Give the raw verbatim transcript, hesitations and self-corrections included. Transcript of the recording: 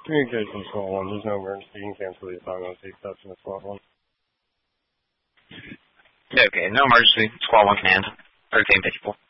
Communication squad one. There's no emergency. You can cancel the assignment with the exception of squad one. Okay, no emergency. Squad one command. thirteen fifty-four.